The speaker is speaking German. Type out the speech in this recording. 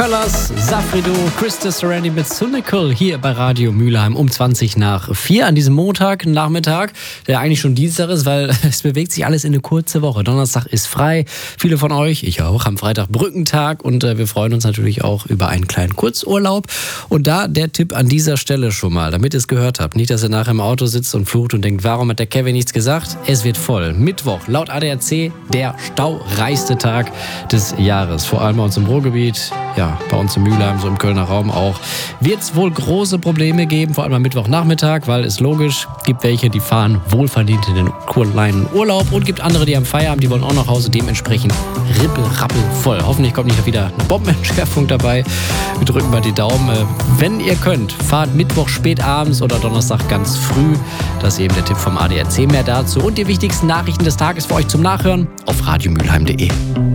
Colors, Safrido, Krista Serenity mit Cynical hier bei Radio Mülheim um 4:20 an diesem Montagnachmittag, der eigentlich schon Dienstag ist, weil es bewegt sich alles in eine kurze Woche. Donnerstag ist frei. Viele von euch, ich auch, am Freitag Brückentag und wir freuen uns natürlich auch über einen kleinen Kurzurlaub. Und da der Tipp an dieser Stelle schon mal, damit ihr es gehört habt. Nicht, dass ihr nachher im Auto sitzt und flucht und denkt, warum hat der Kevin nichts gesagt? Es wird voll. Mittwoch, laut ADAC, der staureichste Tag des Jahres. Vor allem bei uns im Ruhrgebiet, ja, bei uns in Mülheim, so im Kölner Raum auch, wird es wohl große Probleme geben, vor allem am Mittwochnachmittag, weil es logisch gibt welche, die fahren wohlverdient in den kleinen Urlaub und gibt andere, die am Feierabend, die wollen auch nach Hause, dementsprechend rippel-rappel voll. Hoffentlich kommt nicht wieder eine Bombenentschärfung dabei. Wir drücken mal die Daumen. Wenn ihr könnt, fahrt Mittwoch spät abends oder Donnerstag ganz früh. Das ist eben der Tipp vom ADAC. Mehr dazu und die wichtigsten Nachrichten des Tages für euch zum Nachhören auf radiomülheim.de.